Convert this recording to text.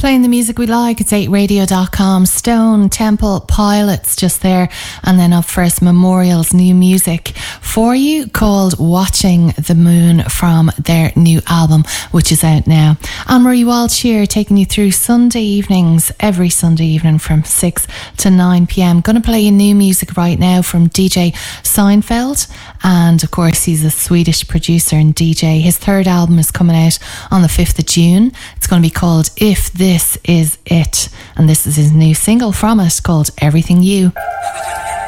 Playing the music we like, it's 8radio.com. Stone Temple Pilots just there. And then up first, Memorial's new music for you called Watching the Moon from their new album, which is out now. Anne-Marie Walsh here, taking you through Sunday evenings, every Sunday evening from 6 to 9 p.m. Going to play you new music right now from DJ Seinfeld. And of course, he's a Swedish producer and DJ. His third album is coming out on the 5th of June. It's going to be called If This Is It. And this is his new single from it called Everything You.